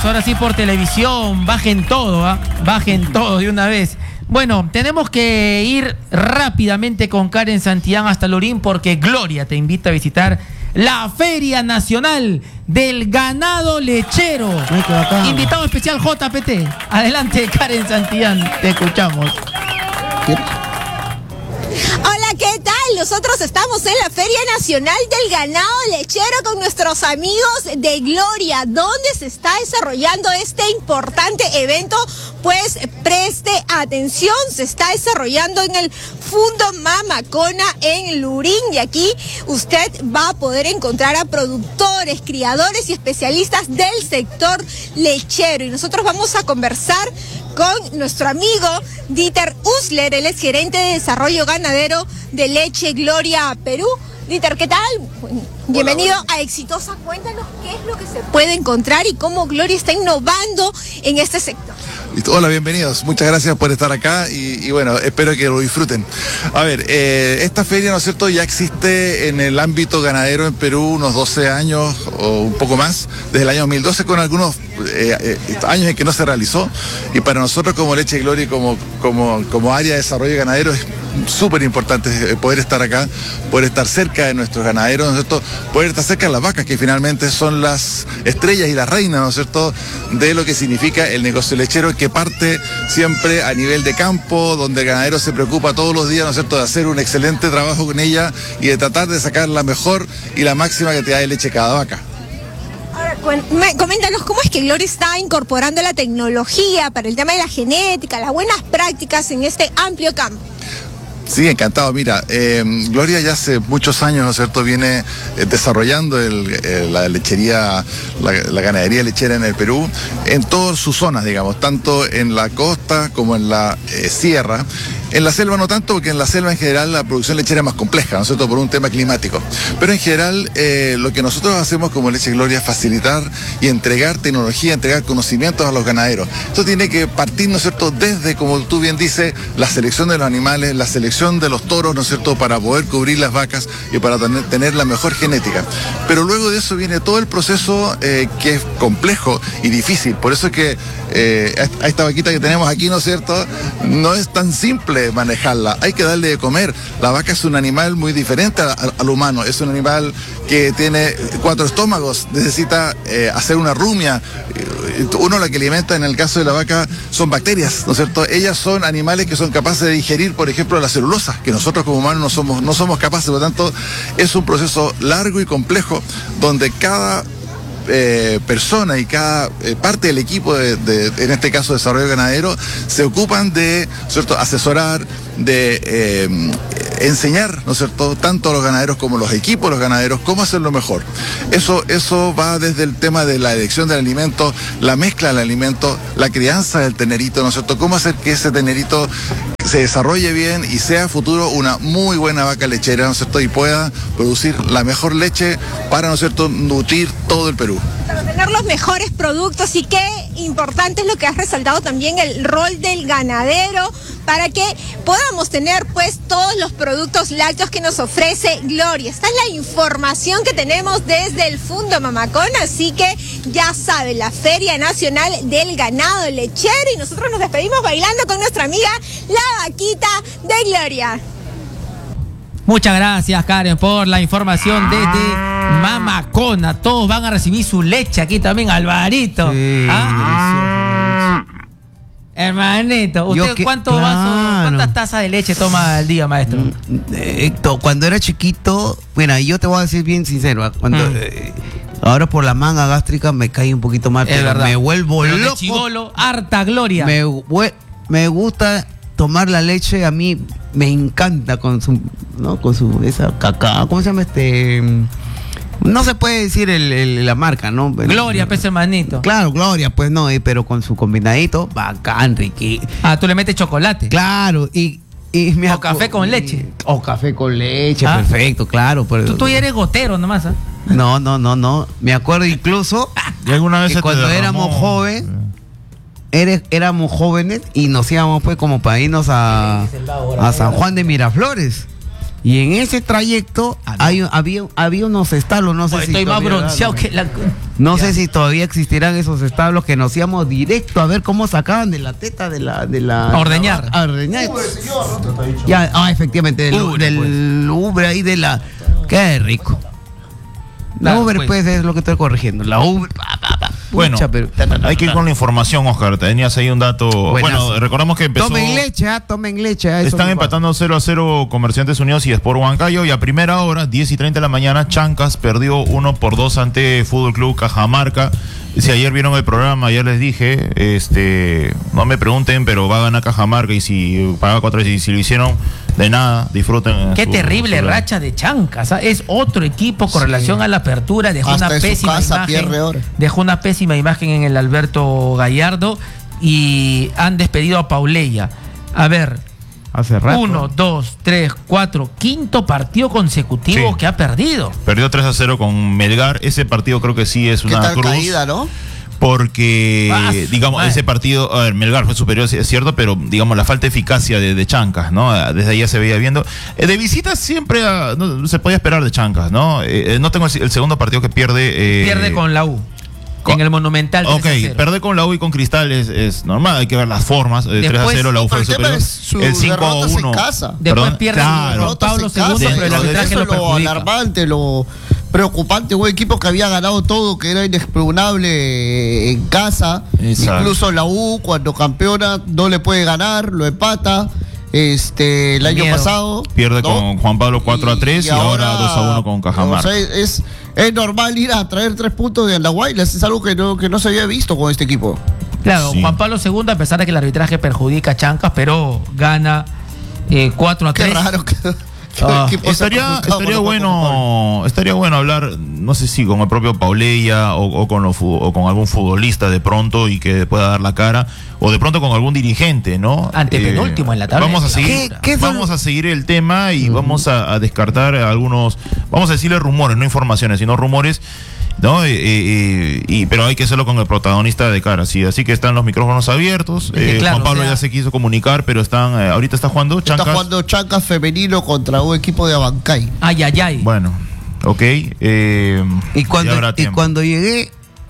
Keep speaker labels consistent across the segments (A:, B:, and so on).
A: ahora sí por televisión, bajen todo, bajen todo de una vez. Bueno, tenemos que ir rápidamente con Karen Santillán hasta Lurín porque Gloria te invita a visitar la Feria Nacional del Ganado Lechero. Invitado especial JPT. Adelante, Karen Santillán, te escuchamos.
B: Hola, ¿qué tal? Nosotros estamos en la Feria Nacional del Ganado Lechero con nuestros amigos de Gloria, donde se está desarrollando este importante evento. Pues preste atención, se está desarrollando en el Fundo Mamacona en Lurín, y aquí usted va a poder encontrar a productores, criadores y especialistas del sector lechero, y nosotros vamos a conversar con nuestro amigo Dieter Usler. Él es gerente de desarrollo ganadero de Leche Gloria Perú. Dieter, ¿qué tal? Bienvenido a Exitosa. Cuéntanos qué es lo que se puede encontrar y cómo Gloria está innovando en este sector.
C: Hola, bienvenidos. Muchas gracias por estar acá y bueno, espero que lo disfruten. A ver, esta feria, ¿no es cierto?, ya existe en el ámbito ganadero en Perú unos 12 años o un poco más, desde el año 2012, con algunos años en que no se realizó, y para nosotros como Leche Gloria y como área de desarrollo ganadero es súper importante poder estar acá, poder estar cerca de nuestros ganaderos, ¿no es cierto?, poder estar cerca de las vacas, que finalmente son las estrellas y las reinas, ¿no es cierto?, de lo que significa el negocio lechero, que parte siempre a nivel de campo, donde el ganadero se preocupa todos los días, ¿no es cierto?, de hacer un excelente trabajo con ella y de tratar de sacar la mejor y la máxima cantidad de leche cada vaca.
B: Ahora, coméntanos cómo es que Gloria está incorporando la tecnología para el tema de la genética, las buenas prácticas en este amplio campo.
C: Sí, encantado. Mira, Gloria ya hace muchos años, ¿no es cierto?, viene desarrollando la lechería, la ganadería lechera en el Perú, en todas sus zonas, digamos, tanto en la costa como en la sierra. En la selva no tanto, porque en la selva en general la producción lechera es más compleja, ¿no es cierto?, por un tema climático. Pero en general lo que nosotros hacemos como Leche Gloria es facilitar y entregar tecnología, entregar conocimientos a los ganaderos. Esto tiene que partir, ¿no es cierto?, desde, como tú bien dices, la selección de los animales, la selección de los toros, ¿no es cierto?, para poder cubrir las vacas y para tener la mejor genética. Pero luego de eso viene todo el proceso que es complejo y difícil. Por eso es que a esta vaquita que tenemos aquí, ¿no es cierto?, no es tan simple manejarla, hay que darle de comer. La vaca es un animal muy diferente al humano, es un animal que tiene 4 estómagos, necesita hacer una rumia. Uno lo que alimenta en el caso de la vaca son bacterias, ¿no es cierto? Ellas son animales que son capaces de digerir, por ejemplo, la celulosa, que nosotros como humanos no somos capaces. Por lo tanto, es un proceso largo y complejo donde cada persona y cada parte del equipo en este caso de desarrollo ganadero se ocupan de, ¿cierto?, asesorar, de enseñar, ¿no es cierto?, tanto a los ganaderos como los equipos de los ganaderos cómo hacerlo mejor. Eso va desde el tema de la elección del alimento, la mezcla del alimento, la crianza del tenerito, ¿no es cierto?, cómo hacer que ese tenerito se desarrolle bien y sea a futuro una muy buena vaca lechera, ¿no es cierto?, y pueda producir la mejor leche para, ¿no es cierto?, nutrir todo el Perú.
B: Para tener los mejores productos, y qué importante es lo que has resaltado también, el rol del ganadero, para que podamos tener pues todos los productos lácteos que nos ofrece Gloria. Esta es la información que tenemos desde el Fundo Mamacona, así que ya saben, la Feria Nacional del Ganado Lechero, y nosotros nos despedimos bailando con nuestra amiga la vaquita de Gloria.
A: Muchas gracias, Karen, por la información desde Mamacona. Todos van a recibir su leche aquí también, Alvarito.
D: Sí,
A: Hermanito, ¿usted cuántas tazas de leche toma al día, maestro?
D: Héctor, cuando era chiquito, bueno, yo te voy a decir bien sincero, ahora por la manga gástrica me cae un poquito mal, pero
A: verdad.
D: Me vuelvo
A: pero
D: loco.
A: Chibolo, harta Gloria.
D: Me gusta tomar la leche, a mí me encanta con su esa caca, ¿cómo se llama No se puede decir la marca, ¿no?
A: Gloria, pues, hermanito.
D: Claro, Gloria, pues no, pero con su combinadito, bacán, Ricky.
A: Ah, tú le metes chocolate.
D: Claro,
A: o café con leche.
D: O café con leche, perfecto, claro. Pero,
A: tú ya eres gotero nomás, ¿ah?
D: No. Me acuerdo incluso que cuando éramos jóvenes y nos íbamos pues como para irnos a San Juan de Miraflores. Y en ese trayecto había unos establos, no sé si
A: estoy más
D: todavía-
A: bronceado que la...
D: No
A: Ya.
D: sé si todavía existirán esos establos que nos íbamos directo a ver cómo sacaban de la teta de la
A: A ordeñar.
D: a ordeñar. Ya, efectivamente, del Uber ahí de la. Qué rico. La
A: Claro,
D: Uber,
A: pues.
D: pues, es lo que estoy corrigiendo. La Uber.
E: Bueno,
D: Pucha, pero-
E: hay que ir con la información, Oscar. Tenías ahí un dato.
D: Buenazo.
E: Bueno, recordamos que empezó.
D: Tomen leche, tomen leche. Eso
E: Están
D: me
E: empatando 0-0 Comerciantes Unidos y Sport Huancayo. Y a primera hora, 10:30 de la mañana, Chancas perdió 1-2 ante Fútbol Club Cajamarca. Si ayer vieron el programa, ayer les dije, no me pregunten, pero va a ganar Cajamarca. Y si paga 4 y si lo hicieron, de nada, disfruten.
A: Qué
E: su-
A: terrible
E: su-
A: racha de Chancas. ¿Ah? Es otro equipo con
F: Sí.
A: relación a la apertura. Dejó
F: Hasta
A: una
F: en su
A: pésima
F: casa pierde
A: imagen.
F: oro.
A: Dejó una pésima imagen en el Alberto Gallardo y han despedido a Pauleya. A ver,
D: Hace rato.
A: 1, 2, 3, 4, quinto partido consecutivo
E: Sí.
A: que ha perdido.
E: Perdió 3-0 con Melgar. Ese partido creo que sí es
F: ¿Qué
E: una
F: tal
E: cruz.
F: caída, no?
E: Porque,
A: Ah,
E: digamos,
A: madre.
E: ese partido, a ver, Melgar fue superior, es cierto, pero, digamos, la falta de eficacia de Chancas, ¿no? Desde ahí ya se veía viendo. De visita siempre no se podía esperar de Chancas, ¿no? No tengo el segundo partido que pierde.
A: Pierde con la U. En el Monumental.
E: Ok,
A: 3-0.
E: perder con la U y con Cristal es normal, hay que ver las formas. 3-0 la U fue
F: Pero el tema
E: superior.
F: es su
E: El
F: derrotas en
E: 5-1.
F: casa.
A: Después
E: Perdón,
A: pierde
E: claro.
A: con Pablo
F: Derrotas en
A: II,
F: casa,
A: pero el
F: eso
A: arbitraje
F: es
A: lo
F: lo
A: perjudica.
F: alarmante, lo preocupante. Un equipo que había ganado todo, que era inexpugnable en casa.
E: Exacto.
F: Incluso la U, cuando campeona, no le puede ganar, lo empata. El año
A: Miedo.
F: pasado.
E: Pierde
F: ¿no?
E: con Juan Pablo 4-3 y ahora 2-1 con Cajamarca.
F: O sea, es normal ir a traer 3 puntos de Andahuaylas. Es algo que no se había visto con este equipo.
A: Claro,
E: Sí.
A: Juan Pablo II, a pesar de que el arbitraje perjudica a Chancas, pero gana 4-3.
F: Qué raro que el equipo sea
E: Estaría
F: perjudicado por los juegos.
E: estaría bueno hablar, no sé si con el propio Pauleya o con algún futbolista de pronto y que pueda dar la cara, o de pronto con algún dirigente, ¿no?
A: Antepenúltimo en la tabla
E: Vamos a
A: de
E: seguir,
A: clausura.
D: ¿Qué son?
E: vamos a seguir el tema y vamos a descartar algunos, vamos a decirle rumores, no informaciones, sino rumores. ¿No? Pero hay que hacerlo con el protagonista de cara, sí. Así que están los micrófonos abiertos.
A: Es que claro,
E: Juan Pablo
A: o sea,
E: ya se quiso comunicar, pero ahorita está jugando
F: Está
E: Chancas.
F: jugando Chancas femenino contra un equipo de Abancay.
A: Ay, ay, ay.
E: Bueno, ok.
D: Y cuando llegué,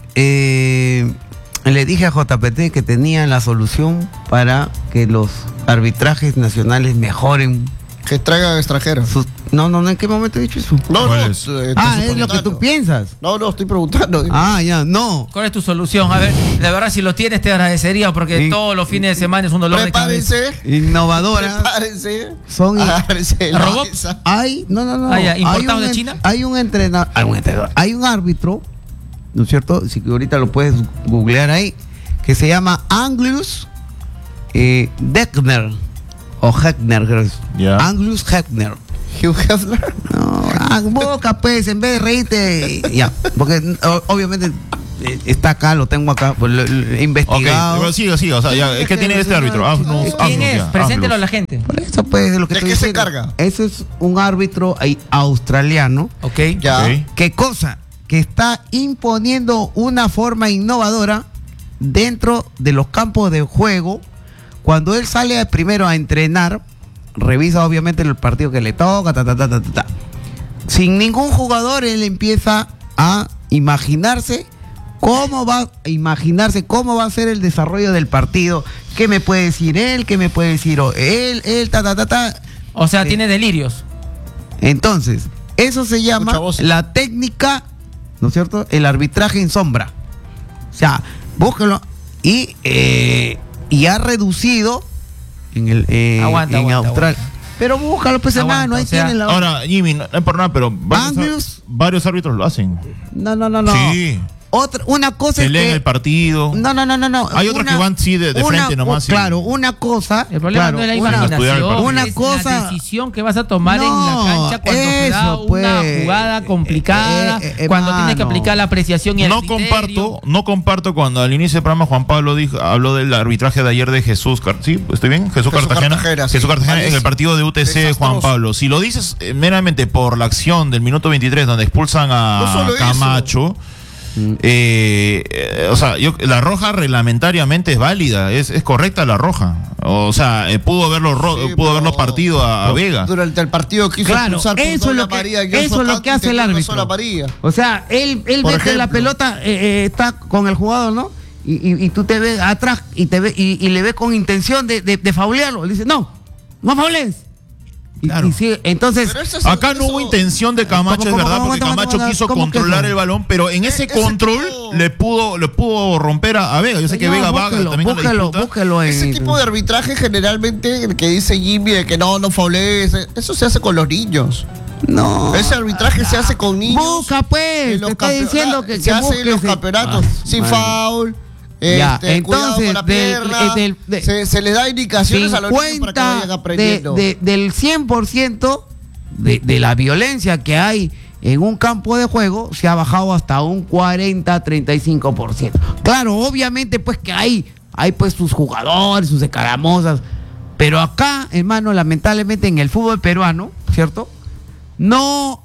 D: le dije a JPT que tenía la solución para que los arbitrajes nacionales mejoren.
F: Que traigan extranjeros.
D: No, ¿en qué momento he dicho eso?
F: No,
E: ¿Cuál
F: no.
E: es?
D: Es lo que tú piensas.
F: No, estoy preguntando.
D: Ya, no.
A: ¿Cuál es tu solución? A ver, la verdad, si lo tienes, te agradecería, porque
D: Sí.
A: todos los fines de semana es un dolor de cabeza.
F: Prepárense.
D: Innovadora.
F: Prepárense.
D: Son
F: Agárrense la
A: ¿Robots?
F: mesa.
D: No.
A: Ah, ya,
D: Hay
A: ¿importados
D: un
A: de China?
D: Hay un entrenador. Hay un árbitro, ¿no es cierto? Si que ahorita lo puedes googlear ahí, que se llama Anglus Deckner. O Heckner, creo que es.
E: Ya.
D: Anglus Heckner.
F: Hugh Hefner.
D: No, boca, pues, en vez de reírte. Ya, porque obviamente está acá, lo tengo acá, pues, lo he
E: Ok,
D: investigado.
E: pero sigue, o sea, ya, ¿qué tiene este árbitro?
A: ¿Quién es? Preséntelo a la gente.
D: Por eso, pues, es lo que
F: ¿De
D: estoy
F: qué se
D: diciendo.
F: encarga?
D: Ese es un árbitro ahí, australiano.
A: Ok.
F: Ya.
E: Ok.
D: ¿Qué cosa? Que está imponiendo una forma innovadora dentro de los campos de juego. Cuando él sale primero a entrenar, revisa obviamente el partido que le toca, Sin ningún jugador, él empieza a imaginarse cómo va a ser el desarrollo del partido. ¿Qué me puede decir él? ¿Qué me puede decir él?
A: O sea,
D: Sí.
A: tiene delirios.
D: Entonces, eso se llama
F: Escucha voces.
D: la técnica, ¿no es cierto? El arbitraje en sombra. O sea, búsquelo. Y ha reducido en
A: Aguanta,
D: Australia. Pero búscalo, pues,
A: Aguanta,
D: hermano, ahí
A: o sea,
D: tiene la.
E: Ahora, Jimmy, no es por nada, pero
D: Anglus.
E: varios árbitros lo hacen.
D: No.
E: Sí.
D: Una cosa
E: Se
D: es
E: leen
D: que.
E: el partido.
D: No.
E: Hay otros que van, sí, de frente nomás, sí.
D: Claro, una cosa.
A: El problema
D: claro,
A: no es la
E: estudiar el
A: imaginación,
E: partido.
D: Una
A: es
D: cosa-
A: la decisión que vas a tomar en
D: No,
A: la cancha cuando se da
D: eso, pues.
A: una jugada complicada, cuando tienes que
D: hermano.
A: aplicar la apreciación y el
E: No
A: criterio.
E: comparto cuando al inicio del programa Juan Pablo habló del arbitraje de ayer de Jesús. ¿Sí? ¿Estoy bien? Jesús Cartagena.
F: Sí.
E: Jesús Cartagena en el partido de UTC
F: Desastroso.
E: Juan Pablo. Si lo dices meramente por la acción del minuto 23 donde expulsan
F: No
E: a
F: solo eso.
E: Camacho. O sea, la roja reglamentariamente es válida, es correcta la roja. O sea, pudo haberlo partido a Vega.
F: Durante el partido quiso
D: Claro,
F: expulsar por
D: eso es lo que,
F: amarilla,
D: eso es lo que hace el árbitro. O sea, él ve que
F: ejemplo.
D: la pelota está con el jugador, ¿no? Y tú te ves atrás y le ves con intención de faulearlo. Le dice, no faules.
E: Claro.
D: Entonces,
E: Acá no hubo intención de Camacho, es verdad, porque Camacho quiso controlar el balón, pero en ese control le pudo romper a Vega. Yo sé que Vega va también
D: búsquelo en
F: ese tipo de arbitraje generalmente, el que dice Jimmy de que no faulees, eso se hace con los niños.
D: No.
F: Ese arbitraje se hace con niños.
D: Busca, pues. Te estoy diciendo que
F: se hace en los
D: busques.
F: campeonatos sin foul.
D: Ya,
F: Cuidado con
D: entonces,
F: la pierna, se les da indicaciones a los niños para que vayan aprendiendo.
D: Del 100% de la violencia que hay en un campo de juego, se ha bajado hasta un 40-35%. Claro, obviamente pues que hay pues sus jugadores, sus escaramuzas, pero acá, hermano, lamentablemente en el fútbol peruano, ¿cierto? No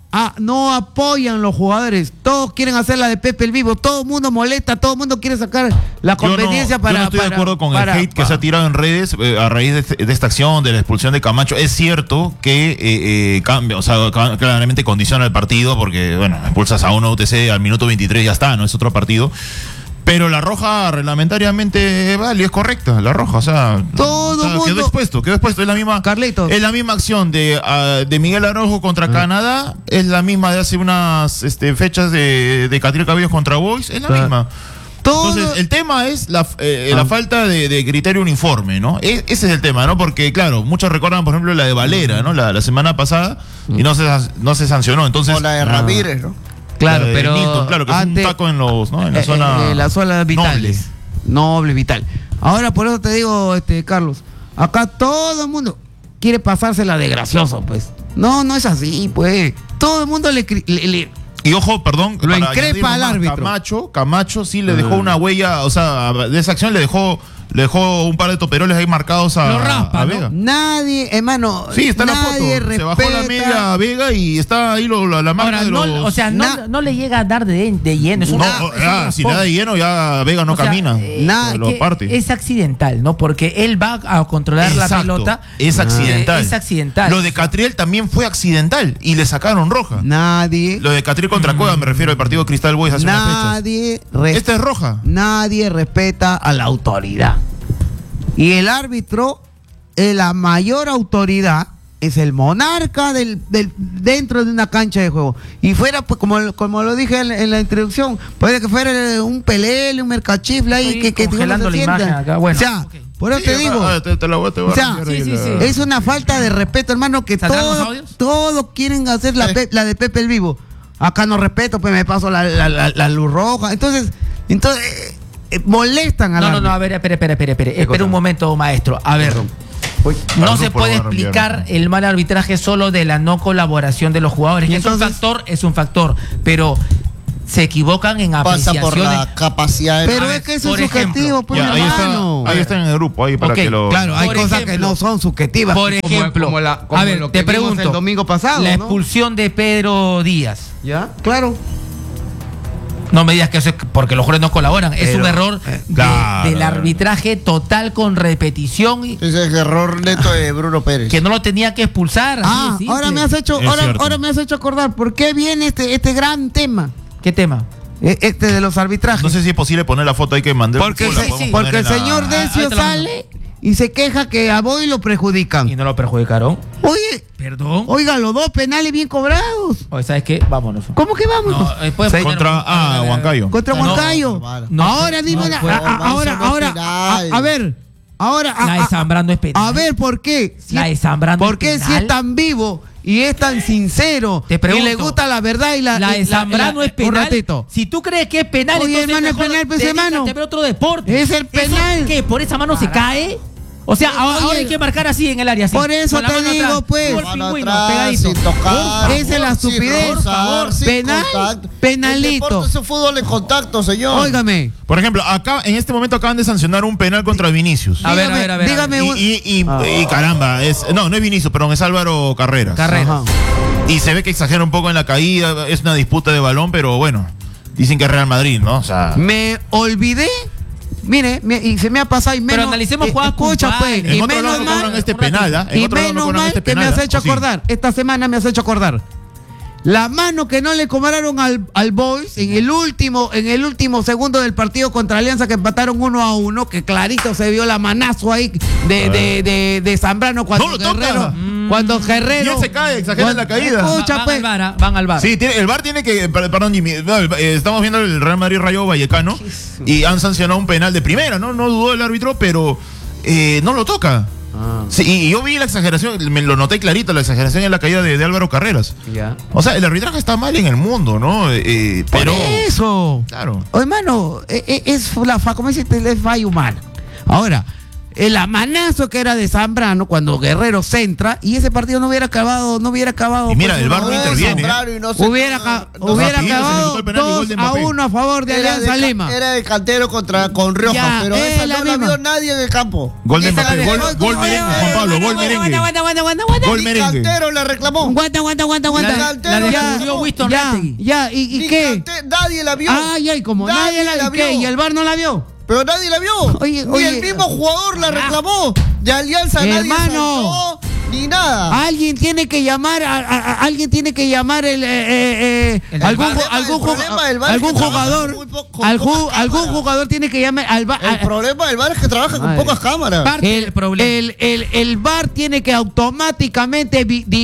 D: apoyan los jugadores, todos quieren hacer la de Pepe el Vivo, todo el mundo molesta, todo el mundo quiere sacar la conveniencia
E: yo no estoy de acuerdo con el hate que se ha tirado en redes a raíz de esta acción, de la expulsión de Camacho. Es cierto que cambia, o sea, claramente condiciona el partido, porque bueno, expulsas a uno UTC al minuto 23, ya está, no es otro partido. Pero la roja reglamentariamente vale, es correcta, la roja, o sea,
D: mundo
E: quedó expuesto, es la misma,
D: Carlitos.
E: Es la misma acción de Miguel Araujo contra Canadá, es la misma de hace unas fechas de Catriel Cabellos contra Boys, es la misma. Entonces, el tema es la falta de criterio uniforme, ¿no? Ese es el tema, ¿no? Porque, claro, muchos recuerdan, por ejemplo, la de Valera, ¿no? La semana pasada, y no se sancionó, entonces...
F: O la de Ramírez, ¿no?
D: Claro, pero
E: Nilton, claro, que
D: antes,
E: es un taco en la zona,
D: la zona vital, noble, vital. Ahora por eso te digo, Carlos, acá todo el mundo quiere pasársela de gracioso, pues. No es así, pues. Todo el mundo le
E: y ojo, perdón,
D: lo increpa al árbitro.
E: Camacho sí le dejó una huella, o sea, de esa acción le dejó un par de toperoles ahí marcados a Vega.
D: Nadie, hermano.
E: Sí, está la foto.
D: Respeta.
E: Se bajó la media a Vega y está ahí la marca.
A: Ahora,
E: de los...
A: o sea, no le llega a dar de lleno. Es
E: si le da de lleno, ya Vega no camina. Lo parte.
A: Es accidental, ¿no? Porque él va a controlar la pelota.
E: Es accidental.
A: Es accidental.
E: Lo de Catriel también fue accidental y le sacaron roja. Lo de Catriel contra Cueva, me refiero al partido Cristal Boys hace unas fechas. Esta es roja.
D: Nadie respeta a la autoridad. Y el árbitro, la mayor autoridad, es el monarca dentro de una cancha de juego. Y fuera, pues, como lo dije en la introducción, puede que fuera un Pelele, un Mercachifle ahí, que
A: congelando la imagen acá. Bueno,
D: o sea, por eso te digo. O sea, es una falta de respeto, hermano, que todos quieren hacer la de Pepe el Vivo. Acá no respeto, pues me paso la luz roja. Entonces molestan a la.
A: No, a ver, espera un momento, maestro. A ver. No se puede explicar el mal arbitraje solo de la no colaboración de los jugadores. Es un factor, pero se equivocan en apreciaciones.
F: Pasa por la capacidad.
D: Pero es que eso es subjetivo, pues,
E: ahí está en el grupo, ahí para que lo...
D: Claro, hay cosas que no son subjetivas.
A: Por ejemplo,
D: como lo que te pregunto, el domingo pasado,
A: la expulsión de Pedro Díaz.
D: ¿Ya? Claro.
A: No me digas que eso es porque los jugadores no colaboran. Es un error del arbitraje total con repetición.
F: Ese es error neto de Bruno Pérez.
A: Que no lo tenía que expulsar.
D: Ahora me has hecho acordar por qué viene este gran tema.
A: ¿Qué tema?
D: De los arbitrajes.
E: No sé si es posible poner la foto ahí que mandé.
D: Porque el señor Decio sale y se queja que a Boy lo perjudican.
A: ¿Y no lo perjudicaron?
D: Oye,
A: perdón.
D: Oiga, los dos penales bien cobrados.
A: Oye, ¿sabes qué? Vámonos.
D: ¿Cómo que vámonos?
E: Contra Huancayo.
D: Contra Huancayo. Ahora dime ahora
A: la de Zambrano es penal.
D: A ver, ¿por qué?
A: La de Zambrano
D: ¿Por qué si es tan vivo y es tan sincero
A: te pregunto,
D: y le gusta la verdad y la
A: de Zambrano es penal?
D: Un ratito.
A: Si tú crees que es penal,
D: oye,
A: entonces
D: hermano, es penal, pues, hermano.
A: Pero otro deporte.
D: Es el penal.
A: ¿Qué? ¿Por esa mano se cae? O sea, ahora hay que marcar así en el área. Así,
D: por eso te digo, atrás, pues.
F: Sin tocar.
D: Esa es la estupidez.
F: Por favor,
D: penalito.
F: El deporte es un fútbol en contacto, señor.
D: Óigame.
E: Por ejemplo, acá en este momento acaban de sancionar un penal contra Vinicius.
A: A ver.
D: Dígame.
E: Y caramba, no es Vinicius, perdón, es Álvaro Carreras.
A: Ajá.
E: Y se ve que exagera un poco en la caída, es una disputa de balón, pero bueno. dicen que es Real Madrid, ¿no? O sea,
D: Me olvidé. Mire, y se me ha pasado y menos.
A: Pero analicemos jugadas
D: escucha, pues,
A: puntuales.
D: y
E: en otro lado
D: menos
E: no cobran
D: mal,
E: este penal, ¿ah? En
D: y
E: otro lado no
D: menos
E: cobran
D: mal
E: este
D: que me
E: penal.
D: has hecho
E: ¿O sí?
D: acordar. Esta semana me has hecho acordar. La mano que no le cobraron al Boys en el último segundo del partido contra Alianza, que empataron 1-1, que clarito se vio la manazo ahí de Zambrano cuando
E: No lo toca.
D: Guerrero. Cuando Guerrero.
E: Y él se cae, exagera la caída.
D: Escucha,
A: Van
D: pues.
A: al VAR, van al VAR.
E: Sí, el VAR tiene que. Perdón, Jimmy. Estamos viendo el Real Madrid Rayo Vallecano y han sancionado un penal de primera, ¿no? No dudó el árbitro, pero no lo toca. Sí, y yo vi la exageración, me lo noté clarito, la exageración en la caída de Álvaro Carreras.
D: Ya.
E: O sea, el arbitraje está mal en el mundo, ¿no? Pero.
D: Por eso.
E: Claro.
D: Oh, hermano, es como dice, es falla humana. Ahora, el amanazo que era de Zambrano cuando Guerrero centra y ese partido no hubiera acabado.
E: Y mira, el VAR no
F: No,
E: interviene.
F: Zambrano y no se-
D: Hubiera
E: rapidito se
D: acabado
E: ejecutó el penal y gol de Mbappé.
D: 2-1 a favor de Alianza Lima.
F: Era de cantero con Rioja,
D: Ya,
F: pero esa
D: la
F: no la
D: misma.
F: vio nadie en el campo.
E: Gol de
D: Esa
E: Mbappé,
D: la de-
E: gol merengue, Juan Pablo, gol merengue. Gol
F: Ni
E: merengue.
F: cantero le reclamó.
D: Aguanta.
F: La de
D: Ya,
A: Julio Winston
D: ya,
A: Retegui.
D: ya, ¿y
F: Ni
D: qué?
F: nadie la vio.
D: Ay, como nadie la vio. ¿Qué? ¿Y el VAR no la vio?
F: Pero nadie la vio.
D: Oye,
F: ni
D: oye.
F: el mismo jugador la reclamó. De Alianza nadie
D: Hermano.
F: saltó, ni nada.
D: Alguien tiene que llamar alguien tiene que llamar algún
F: problema del VAR es que trabaja
D: jugador
F: muy poco- con
D: algún
F: pocas cámaras.
D: jugador tiene que llamar al VAR.
F: El problema del VAR es que trabaja con
D: Madre.
F: pocas cámaras.
A: Parte del problema.
D: El VAR tiene que automáticamente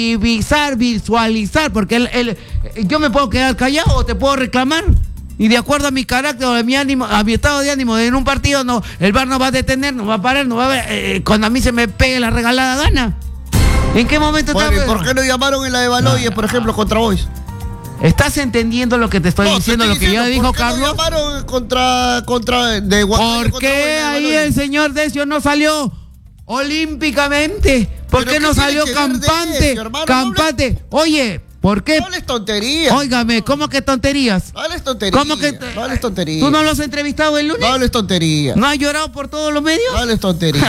D: visualizar, porque yo me puedo quedar callado o te puedo reclamar. Y de acuerdo a mi carácter o a mi ánimo, a mi estado de ánimo en un partido, no, el VAR no va a detener, no va a parar, no va a ver, cuando a mí se me pegue la regalada gana. ¿En qué momento
F: Bueno, ¿y
D: está?
F: por qué no llamaron en la de Baloyes, por ejemplo, contra Boys?
D: ¿Estás entendiendo lo que te estoy
F: No, te
D: diciendo,
F: estoy
D: lo que ya
F: diciendo,
D: dijo
F: ¿por qué no
D: Carlos?
F: llamaron contra de Huancayo
D: ¿Por
F: contra
D: qué
F: Boys, la de
D: ahí
F: Baloyes?
D: el señor Decio no salió olímpicamente? ¿Por
F: ¿Pero
D: qué
F: qué
D: no
F: tiene
D: salió
F: que ver
D: campante?
F: Decio, hermano?
D: Campante. Oye, ¿por qué?
F: No hables tonterías.
D: Óigame, ¿cómo que tonterías?
F: No hables tonterías.
D: ¿Cómo que
F: No hables tonterías.
D: ¿Tú no lo has entrevistado el lunes?
F: No hables tonterías.
D: ¿No has llorado por todos los medios?
F: No hables tonterías.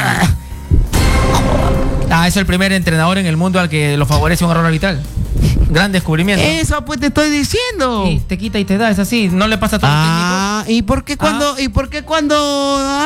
A: Es el primer entrenador en el mundo al que lo favorece un error arbitral. Gran descubrimiento.
D: Eso pues te estoy diciendo.
A: Y te quita y te da, es así. No le pasa a todos los técnicos.
D: ¿Y por qué cuando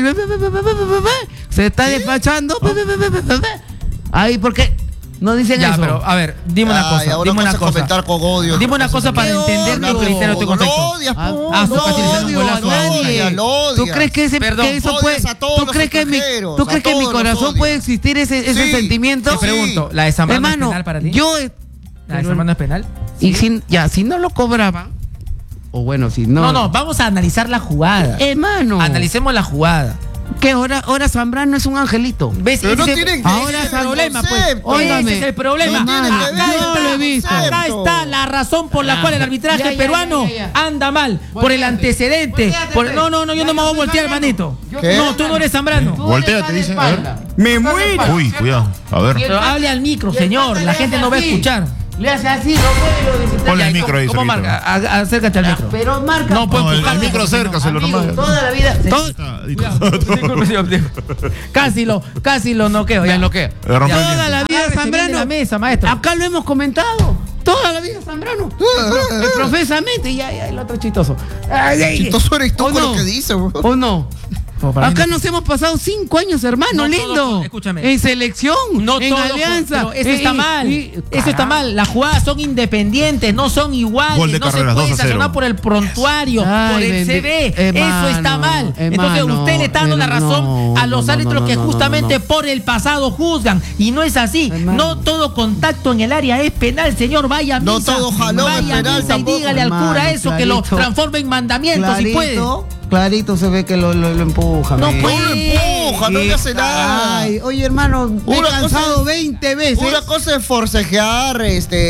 D: se está despachando? Ahí, ¿por qué no dicen
A: Ya,
D: eso?
A: pero a ver, dime una cosa.
F: Ahora
A: Dime una
F: vas a
A: cosa.
F: comentar con odio.
A: Dime una cosa para
D: ¿Qué
A: entender
D: odio?
A: tu criterio, tu
F: Lo
A: concepto.
F: odias, po.
A: Ah,
F: Lo
A: su casi le sale un
F: odio,
A: golazo
F: lo
A: a
F: odias,
A: Brian.
F: lo odias.
D: ¿Tú crees que
A: Perdón,
D: eso
F: odias
D: puede?
F: a todos
D: ¿Tú
F: los
D: crees que en mi
F: extranjeros, a
D: corazón
F: todos los
D: puede
F: odias.
D: existir ese
F: Sí,
D: sentimiento?
A: Te pregunto, ¿la de Zambrano es
D: Hermano,
A: penal para ti? ¿La de Zambrano es penal?
D: y si no lo cobraban, o bueno, si no.
A: No, vamos a analizar la jugada.
D: Hermano.
A: Analicemos la jugada.
D: Que ahora Zambrano es un angelito.
A: ¿Ves?
F: Pero no
A: Ese-
F: tienen
A: ahora
F: ese
A: es el problema, pues.
F: concepto.
D: Óigame.
A: Ese es el problema.
F: No tiene que ver,
D: yo lo he visto.
A: Acá está la razón por la cual el arbitraje
D: Ya, ya,
A: peruano
D: ya.
A: anda mal. Por el antecedente.
D: Volteate,
A: No, yo no me voy a voltear, manito.
F: ¿Qué?
A: No, tú no eres Zambrano.
E: Voltea, te dicen. A ver.
F: Me muero.
E: Uy, cuidado. A ver.
A: Pero hable al micro, señor. La gente no va a escuchar.
D: Le hace así, lo mueve, lo
E: Ponle
A: Ya,
E: el micro ahí,
A: ¿Cómo
E: cerquita.
A: marca? Acércate al micro.
D: Pero marca.
A: No, puedo
E: No, el
A: empujarte,
E: micro
A: porque
E: acércaselo
D: Amigo,
E: nomás.
D: toda la vida.
A: Disculpe, señor. Casi lo noqueo.
D: Me
A: ya.
D: enloquea.
E: Le rompe el
D: Toda
E: diente.
D: la vida
A: Agárrese bien de
D: Zambrano.
A: la mesa, maestro.
D: Acá lo hemos comentado. Toda la vida Zambrano. Profesamente, ya, el otro chistoso.
F: Chistoso eres tú
D: ¿O
F: con
D: no?
F: lo que dices, bro.
D: ¿O no?
A: Para mí
D: Acá
A: no.
D: nos hemos pasado 5 años, hermano,
A: No
D: lindo.
A: todos, escúchame.
D: En selección,
A: No
D: en
A: todo,
D: alianza.
A: pero eso está mal. Eso está mal. Las jugadas son independientes, no son iguales.
E: Gol de
A: no se
E: Carreras,
A: puede
E: 2-0.
A: sancionar por el prontuario,
D: Ay,
A: por el CV. Eso está mal. Entonces usted le está dando la razón a los árbitros que justamente por el pasado juzgan. Y no es así.
D: Hermano.
A: No todo contacto en el área es penal, señor. Vaya a
F: No
A: misa.
F: todo jalón es
A: Vaya a
F: penal
A: misa y
F: tampoco,
A: dígale al
D: hermano,
A: cura eso, que lo
D: clarito.
A: transforme en mandamientos si puede.
D: Clarito se ve que lo empuja.
A: No
D: amigo.
A: puede.
F: No lo empuja, no le hace nada.
D: Ay, oye, hermano, me he
F: Una
D: cansado
F: cosa-
D: 20 veces.
F: Una cosa es forcejear,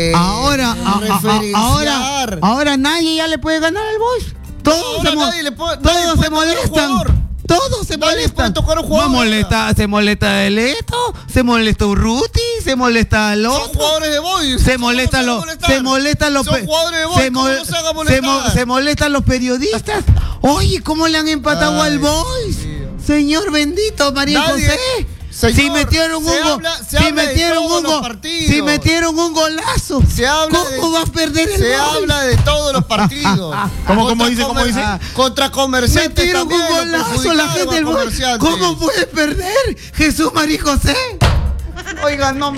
F: referenciar.
D: ahora nadie ya le puede ganar al Boys. Todos
F: Ahora
D: se, mo-
F: nadie le puede- nadie
D: todos
F: puede
D: se
F: tocar a un
D: molestan.
F: jugador.
D: Todos se
F: Nadie
D: molestan.
F: puede tocar a un jugador
D: No
F: ahora.
D: molesta, se molesta el Eto, se molesta Urruti, se molesta el
F: Son
D: otro.
F: jugadores de Boys.
D: Se
F: ¿Cómo
D: molestan
F: no
D: los,
F: van a molestar?
D: se molestan los,
F: Son
D: pe-
F: jugadores de Boys.
D: se
F: ¿Cómo
D: mol-
F: no se hagan
D: se
F: molestar?
D: se molestan los periodistas. Oye, ¿cómo le han empatado
F: Ay,
D: al Boys?
F: Dios.
D: Señor bendito, María
F: Nadie-
D: José.
F: Señor,
D: si metieron un
F: se
D: gol,
F: habla- se
D: si
F: habla de
D: metieron
F: todos
D: un
F: los
D: gol,
F: partidos.
D: si metieron un golazo,
F: Se habla
D: ¿cómo va a perder el
F: Se
D: gol?
F: habla de todos los partidos.
E: ¿Cómo
F: Contra
E: dice? ¿Cómo dice?
F: Contra Comerciantes
D: Metieron un
F: también, lo
D: golazo la
F: perjudicaron
D: gente
F: a
D: del gol.
F: Comerciantes.
D: ¿Cómo puede perder Jesús María José? Oiga, no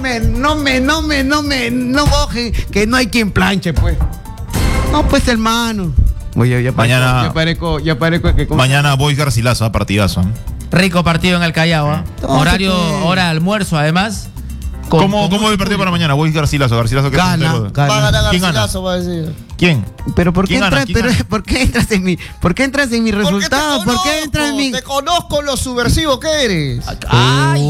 D: boje, que no hay quien planche, pues. No, pues, hermano. Oye, ya
E: Mañana-
D: parezco que
E: Mañana Boys Garcilaso, partidazo.
A: Rico partido en el Callao, ¿ah?
D: No,
A: Horario,
D: pues.
A: hora de almuerzo, además.
E: ¿Cómo el partido para mañana? Boys Garcilaso. Garcilaso que es
D: Gana,
E: puntero.
D: gana.
F: Va a ganar
E: ¿Quién gana?
F: Garcilaso, va a decir.
E: ¿Quién?
D: Pero ¿por qué
E: ¿Quién gana?
D: entras?
E: ¿Quién
D: Pero
E: gana?
D: ¿por qué entras en mi? ¿Por qué entras en mi resultado? ¿Por qué entras en mi?
F: Te conozco lo subversivo que eres.
A: Ay,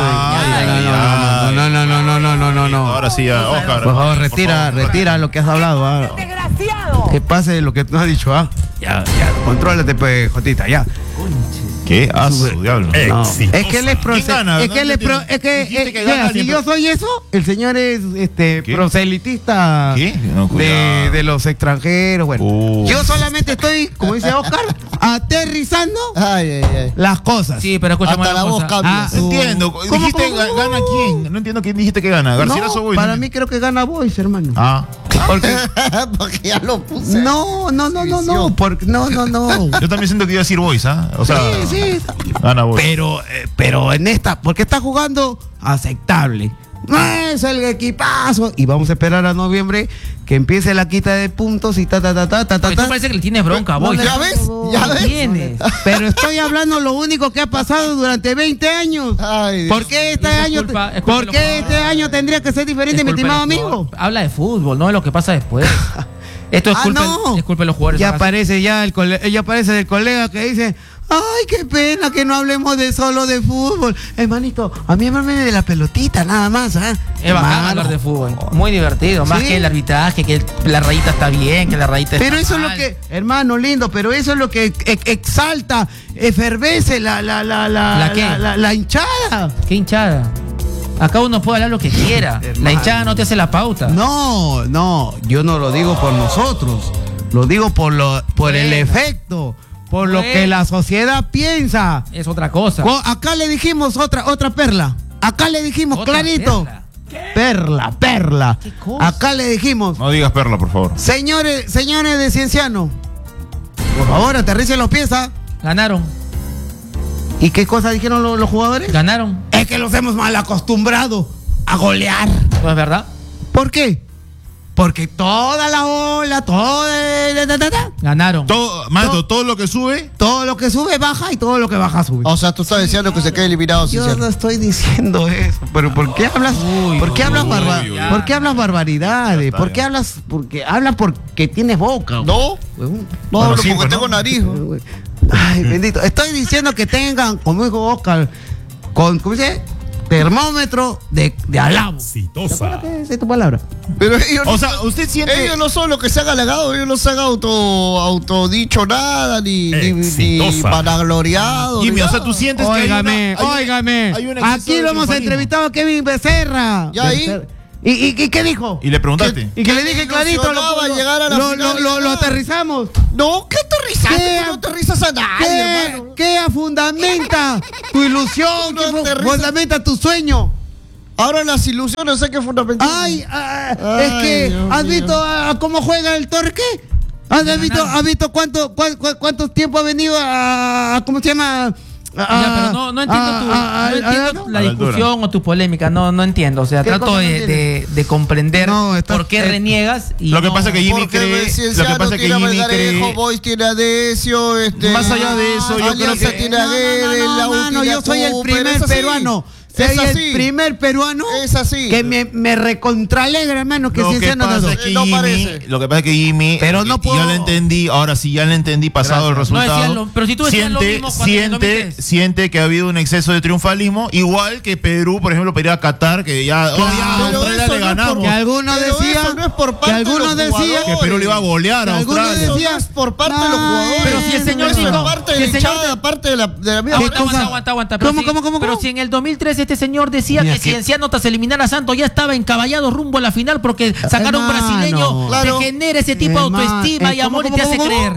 D: No.
E: Ahora sí, ya, Oscar.
D: Por favor, retira lo que has hablado. Ah. Que pase lo que tú has dicho, ah. Ya, contrólate, pues, Jotita, ya.
E: ¿Qué? Ah, su diablo.
D: No. Es que él es
E: ¿Quién gana?
D: es que él es
E: No entiendo. Dijiste que gana
D: mira, si
E: siempre.
D: yo soy eso, el señor es
E: ¿Qué?
D: proselitista
E: ¿Qué? No, cuidado.
D: de los extranjeros. Bueno, yo solamente estoy, como dice Oscar, aterrizando
F: Ay.
D: las cosas.
A: Sí, pero escúchame
F: Hasta
A: una
F: la voz
A: cosa.
F: cambia.
E: No entiendo.
D: ¿Cómo,
E: ¿Dijiste
D: cómo?
E: gana quién? No entiendo quién dijiste que gana. Garcilaso
D: No,
E: Boys.
D: para mí creo que gana Boys, hermano.
E: Ah.
D: Porque
F: Porque ya lo puse.
D: no, porque no.
E: Yo también siento que iba a decir Boys, ¿ah? O sea,
D: Sí.
E: gana Boys.
D: Pero en esta, porque está jugando aceptable. No es el equipazo. Y vamos a esperar a noviembre que empiece la quita de puntos y ta.
A: Porque tú parece que le tienes bronca,
D: No
A: Boy.
D: le-
F: ¿Ya ves? ¿Ya ves?
A: Tienes.
D: Pero estoy hablando lo único que ha pasado durante 20 años.
F: Ay,
D: ¿Por qué este
A: Es
D: año,
A: culpa de los
D: ¿por qué este
A: jugadores.
D: año tendría que ser diferente, mi
A: Es culpa
D: estimado
A: de los
D: amigo?
A: jugadores. Habla de fútbol, no de lo que pasa después. Esto es culpa,
D: no.
A: es culpa de los jugadores.
D: Ya
A: ¿acaso?
D: aparece ya aparece el colega que dice, ay, qué pena que no hablemos solo de fútbol. Hermanito, a mí háblame de la pelotita nada más, ¿ah?
A: Es bacán
D: Hermano.
A: hablar de fútbol. Muy divertido. Más
D: Sí.
A: que el arbitraje, que la rayita está bien, que la rayita
D: Pero
A: está
D: eso es lo
A: mal.
D: que, hermano lindo, pero eso es lo que exalta, efervece
A: ¿La qué?
D: la hinchada.
A: ¿Qué hinchada? Acá uno puede hablar lo que quiera. La
D: Hermano.
A: hinchada no te hace la pauta.
D: No, yo no lo digo por nosotros, lo digo por el
A: Bueno.
D: efecto, por lo
A: Bueno.
D: que la sociedad piensa.
A: Es otra cosa.
D: Acá le dijimos otra perla. Acá le dijimos
A: Otra
D: clarito. Perla.
A: ¿Qué cosa?
D: Acá le dijimos,
E: No digas perla, por favor.
D: señores de Cienciano, por favor, aterricen los pies, ¿ah?
A: Ganaron.
D: ¿Y qué cosa dijeron los jugadores?
A: Ganaron.
D: Es que los hemos mal acostumbrado a golear.
A: ¿No es verdad?
D: ¿Por qué? Porque toda la ola,
A: Ganaron.
E: Todo lo que sube.
D: todo lo que sube baja y todo lo que baja sube.
F: O sea, tú estás diciendo que se quede eliminado.
D: Yo
F: Cienciano.
D: no estoy diciendo eso, pero ¿por qué hablas? ¿Por qué hablas ¿Por qué hablas barbaridades? ¿Por qué hablas? Porque hablas porque tienes boca.
F: No,
D: Huevón.
F: no,
E: Bueno,
F: hablo
E: sí,
F: porque
E: pues,
F: tengo
E: ¿no?
F: nariz.
D: Ay, bendito. Estoy diciendo que tengan, como dijo Oscar, ¿cómo dice? Termómetro de alabo.
G: Exitosa.
D: Esa es tu palabra.
F: Pero ellos,
E: O sea, usted siente.
F: ellos no son los que se han halagado, ellos no se han autodicho nada, ni
G: Exitosa.
F: vanagloriado.
E: Jimmy,
F: ni
E: o sea,
F: nada.
E: tú sientes que.
D: Óigame.
E: hay un exceso
D: Aquí
E: de
D: lo hemos
E: triunfalismo.
D: entrevistado a Kevin Becerra.
F: ¿Y ahí?
D: ¿Y qué dijo?
E: Y le preguntaste.
D: Y que le dije
F: Que
D: clarito,
F: ilusionaba llegar a la final y
D: lo
F: ganar.
D: aterrizamos.
F: No, ¿qué aterrizaste?
D: ¿Qué?
F: No aterrizas a nadie, hermano.
D: ¿Qué fundamenta tu ilusión?
F: No
D: ¿Qué
F: aterriza.
D: fundamenta tu sueño?
F: Ahora las ilusiones sé que es fundamental.
D: Ay, es
F: Ay,
D: que
F: Dios
D: ¿has
F: mío.
D: visto cómo juega el Torque? ¿Has visto cuánto tiempo ha venido a cómo se llama?
A: Ya, pero no entiendo la
E: A la
A: discusión o tu polémica, no entiendo. O sea,
D: ¿Qué
A: trato
D: cosa no
A: de
D: entiendes?
A: comprender
D: No, estás-
A: por qué reniegas. Y
E: Lo que
A: no-
E: pasa es que Jimmy
F: Porque
E: cree. Lo
F: Cienciano
E: que pasa es que
F: tiene a
E: Jimmy
F: Melgarejo,
E: cree.
F: Boys tiene a Decio,
E: Más allá de eso, yo creo
F: Alianza
E: que-
F: tiene a Guedes, la U
D: mano,
F: tiene a
D: yo soy el
F: Cooper,
D: primer
F: es así.
D: peruano.
F: Es
D: Soy
F: así.
D: el primer peruano
F: Es así.
D: que me recontralegra, hermano, que
E: Lo que
D: Cienciano
E: pasa
D: ganó.
E: es que
F: No
E: Jimmy.
F: parece.
E: Lo que pasa es que Jimmy.
D: Pero no puedo-
E: Ya le entendí. Ahora sí, ya le entendí pasado el
A: No
E: resultado.
A: decían pero si tú decías lo mismo cuando en el 2003.
E: siente que ha habido un exceso de triunfalismo. Igual que Perú, por ejemplo, para ir a Qatar, que ya.
F: Pero
E: a Australia
F: eso
E: le
F: no es
E: ganamos.
D: Que algunos
F: Pero
D: decían
F: eso no es por parte
D: que
F: de
D: algunos
F: los
D: decían
F: jugadores.
E: Que Perú le iba a golear a
D: Algunos
E: Australia.
F: Eso
D: decían-
F: no es por parte de los
D: No,
F: jugadores.
A: pero si el señor
F: Eso es
A: dijo-
F: parte
A: si
F: de
A: el
F: la
A: señor-
F: hinchada, parte de la misma
A: Aguanta. Pero
D: ¿Cómo?
A: si en el 2003 este señor decía
D: Mira,
A: que Cienciano tras eliminar a Santos ya estaba encaballado rumbo a la final porque sacar a un
D: Hermano.
A: brasileño
F: Claro.
A: te genera ese tipo de
D: Hermano,
A: autoestima y
D: ¿cómo,
A: amor y
D: cómo,
A: te hace
D: cómo?
A: creer.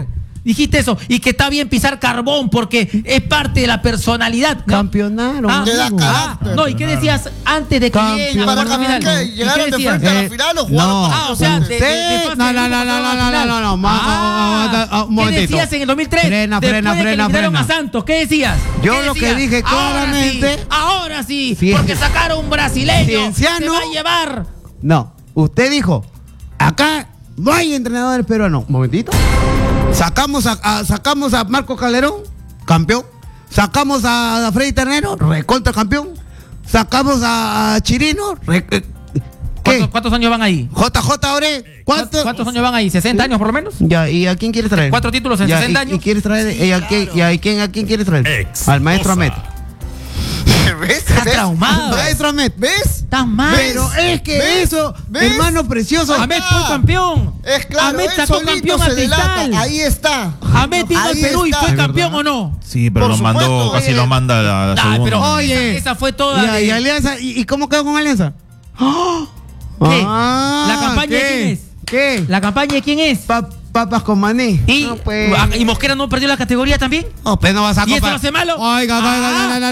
A: Dijiste eso. Y que está bien pisar carbón porque es parte de la personalidad. ¿No?
D: Campeonaron.
A: Ah,
F: Te da
D: amigo.
F: carácter.
A: no, ¿y qué decías antes de que lleguen a
F: ¿Para
A: cuartos de final?
F: qué?
A: ¿Y qué
F: ¿Llegaron de
A: decías?
F: frente a la final o jugaron
D: no.
F: partidos?
A: O sea,
D: Usted-
A: de fase
D: no,
A: de
D: no,
A: grupo
D: no,
A: pasaron a la
D: no,
A: final.
D: no, no, un
A: ¿Qué
D: momentito.
A: decías en el 2003?
D: Frena,
A: Después
D: frena,
A: de que
D: frena,
A: eliminaron
D: frena.
A: a Santos, ¿qué decías?
D: Yo
A: ¿Qué
D: lo que
A: decías?
D: dije claramente-
A: Ahora sí,
D: Sí.
A: porque sacaron un brasileño.
D: Cienciano.
A: Se va a llevar.
D: No, usted dijo, acá no hay entrenadores peruanos. Momentito. Sacamos a Marco Calderón, campeón. Sacamos a Freddy Ternero, recontra campeón. Sacamos a Chirino, ¿qué?
A: ¿Cuántos años van ahí?
D: JJ Ore,
A: ¿Cuántos años van ahí? ¿60 años por lo menos?
D: Ya, ¿y a quién quieres traer?
A: 4 títulos en
D: Ya,
A: 60
D: ¿y
A: años?
D: quieres traer? ¿A quién quieres traer?
G: Exitosa.
D: Al maestro Ahmed.
F: ¿Ves?
A: Está
F: ¿Ves?
A: traumado.
D: Maestro Ahmed.
F: ¿Ves?
A: Estás mal.
D: Pero es que
F: ¿Ves?
D: eso,
F: ¿Ves?
D: hermano precioso.
A: Ahmed fue campeón.
F: Es claro,
A: Ahmed
F: él
A: sacó
F: solito
A: campeón a
F: se delata.
A: Cristal.
F: Ahí está.
A: Ahmed vino al
F: Ahí
A: Perú y
F: está.
A: fue
F: ¿De
A: campeón o no.
E: Sí, pero
F: Por
E: lo mandó,
F: supuesto.
E: casi lo manda a la
A: Nah,
E: segunda.
A: pero
D: Oye.
A: esa fue toda.
D: Y
A: de-
D: Alianza, ¿y cómo quedó con Alianza?
A: ¿Qué?
D: Ah,
A: ¿La campaña de
D: ¿qué?
A: quién es?
D: ¿Qué?
A: ¿La campaña de quién es?
D: Papas con maní.
A: ¿Y,
D: No, pues.
A: ¿Y Mosquera no perdió la categoría también?
D: No, pues no vas a
A: ¿Y eso
D: comparar.
A: lo hace malo?
D: Oiga, no,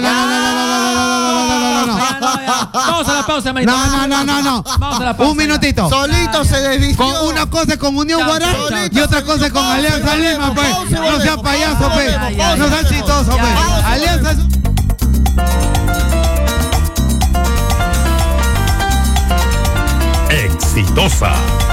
A: Vamos a la pausa, manito.
D: no.
A: Vamos a la pausa.
D: Un minutito.
F: Solito se desvistió.
D: Con una cosa es con Unión
A: Chao,
D: Guará
A: chao, chao,
D: y otra cosa es con
F: Pausa,
D: Alianza
F: volvemos,
D: Lima, pues.
F: pausa,
D: No sea
F: volvemos,
D: payaso,
F: pausa,
D: pues.
F: volvemos,
D: No sea
F: pausa,
D: chistoso,
A: ya,
D: pues.
A: ya.
D: Alianza es...
G: Exitosa.